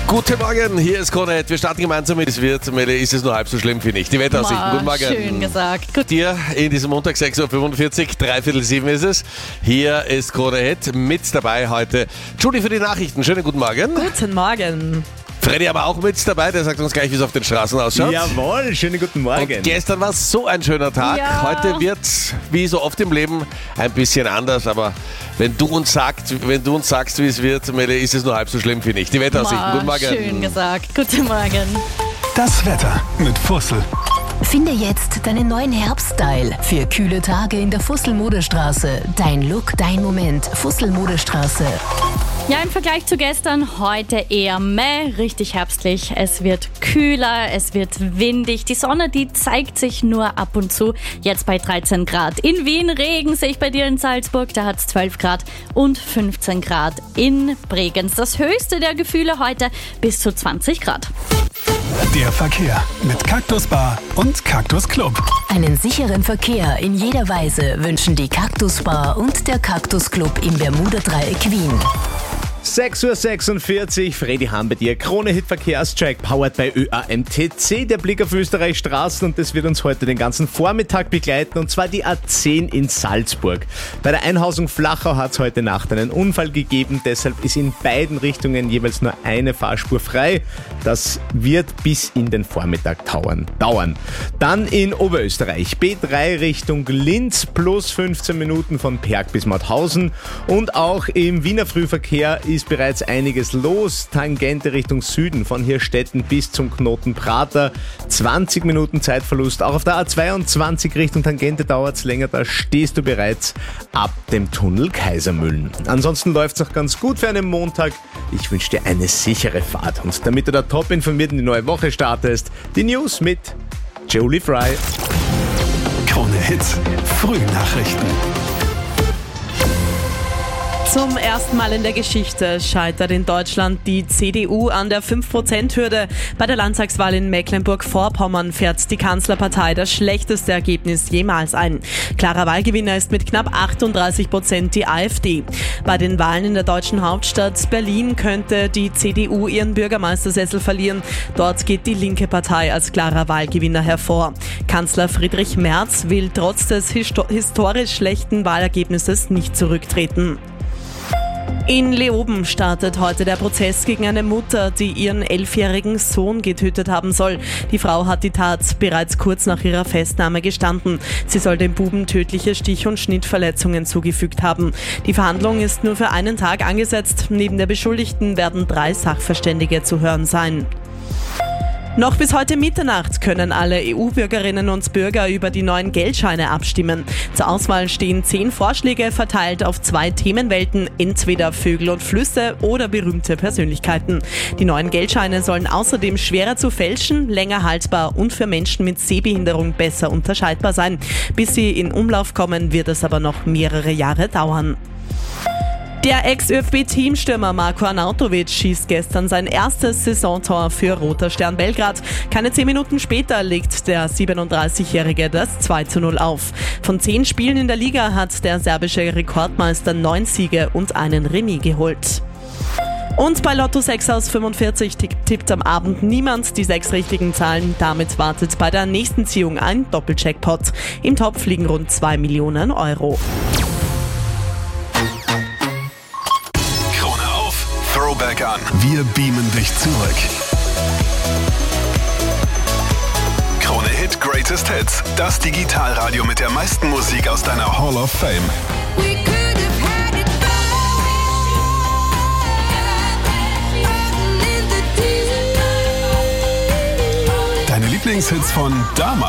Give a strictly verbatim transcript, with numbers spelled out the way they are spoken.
Guten Morgen, hier ist Krone. Wir starten gemeinsam mit Es wird. Melle, ist es nur halb so schlimm, finde ich. Die Wetteraussichten. Wow, Guten Morgen. schön gesagt. Gut. Dir in diesem Montag sechs Uhr fünfundvierzig, dreiviertel sieben ist es. Hier ist Krone Hit. Mit dabei heute Judy für die Nachrichten. Schönen guten Morgen. Guten Morgen. Freddy aber auch mit dabei, der sagt uns gleich, wie es auf den Straßen ausschaut. Jawohl, schönen guten Morgen. Und gestern war es so ein schöner Tag. Ja. Heute wird wie so oft im Leben ein bisschen anders, aber wenn du uns sagst, wenn du uns sagst, wie es wird, Melle, ist es nur halb so schlimm, finde ich. Die Wetteraussichten. Wow, Guten Morgen. schön gesagt. Guten Morgen. Das Wetter mit Fussel. Finde jetzt deinen neuen Herbststyle für kühle Tage in der Fussel-Modestraße. Dein Look, dein Moment. Fussel-Modestraße. Ja, im Vergleich zu gestern heute eher meh, richtig herbstlich. Es wird kühler, es wird windig. Die Sonne, die zeigt sich nur ab und zu. Jetzt bei dreizehn Grad. In Wien Regen sehe ich bei dir in Salzburg, da hat es zwölf Grad und fünfzehn Grad in Bregenz. Das höchste der Gefühle heute bis zu zwanzig Grad. Der Verkehr mit Cactus Bar und Cactus Club. Einen sicheren Verkehr in jeder Weise wünschen die Cactus Bar und der Cactus Club im Bermuda-Dreieck Wien. sechs Uhr sechsundvierzig, Freddy Hahn bei dir. Krone-Hit-Verkehrscheck, powered bei Ö A M T C. Der Blick auf Österreichs Straßen und das wird uns heute den ganzen Vormittag begleiten, und zwar die A zehn in Salzburg. Bei der Einhausung Flachau hat es heute Nacht einen Unfall gegeben, deshalb ist in beiden Richtungen jeweils nur eine Fahrspur frei. Das wird bis in den Vormittag dauern. Dann in Oberösterreich, B drei Richtung Linz, plus fünfzehn Minuten von Perg bis Mauthausen, und auch im Wiener Frühverkehr ist bereits einiges los. Tangente Richtung Süden von Hirstetten bis zum Knoten Prater. zwanzig Minuten Zeitverlust. Auch auf der A zweiundzwanzig Richtung Tangente dauert es länger. Da stehst du bereits ab dem Tunnel Kaisermühlen. Ansonsten läuft es auch ganz gut für einen Montag. Ich wünsche dir eine sichere Fahrt. Und damit du da top informiert in die neue Woche startest, die News mit Jolie Fry. Krone Hits, Frühnachrichten. Zum ersten Mal in der Geschichte scheitert in Deutschland die C D U an der fünf Prozent Hürde. Bei der Landtagswahl in Mecklenburg-Vorpommern fährt die Kanzlerpartei das schlechteste Ergebnis jemals ein. Klarer Wahlgewinner ist mit knapp achtunddreißig Prozent die AfD. Bei den Wahlen in der deutschen Hauptstadt Berlin könnte die C D U ihren Bürgermeistersessel verlieren. Dort geht die linke Partei als klarer Wahlgewinner hervor. Kanzler Friedrich Merz will trotz des histo- historisch schlechten Wahlergebnisses nicht zurücktreten. In Leoben startet heute der Prozess gegen eine Mutter, die ihren elfjährigen Sohn getötet haben soll. Die Frau hat die Tat bereits kurz nach ihrer Festnahme gestanden. Sie soll dem Buben tödliche Stich- und Schnittverletzungen zugefügt haben. Die Verhandlung ist nur für einen Tag angesetzt. Neben der Beschuldigten werden drei Sachverständige zu hören sein. Noch bis heute Mitternacht können alle E U-Bürgerinnen und Bürger über die neuen Geldscheine abstimmen. Zur Auswahl stehen zehn Vorschläge verteilt auf zwei Themenwelten, entweder Vögel und Flüsse oder berühmte Persönlichkeiten. Die neuen Geldscheine sollen außerdem schwerer zu fälschen, länger haltbar und für Menschen mit Sehbehinderung besser unterscheidbar sein. Bis sie in Umlauf kommen, wird es aber noch mehrere Jahre dauern. Der Ex-Ö F B-Teamstürmer Marko Arnautovic schießt gestern sein erstes Saisontor für Roter Stern Belgrad. Keine zehn Minuten später legt der siebenunddreißigjährige das zwei zu null auf. Von zehn Spielen in der Liga hat der serbische Rekordmeister neun Siege und einen Remis geholt. Und bei Lotto sechs aus fünfundvierzig tippt am Abend niemand die sechs richtigen Zahlen. Damit wartet bei der nächsten Ziehung ein Doppeljackpot. Im Topf liegen rund zwei Millionen Euro. Throwback an. Wir beamen dich zurück. Krone Hit Greatest Hits. Das Digitalradio mit der meisten Musik aus deiner Hall of Fame. Deine Lieblingshits von damals.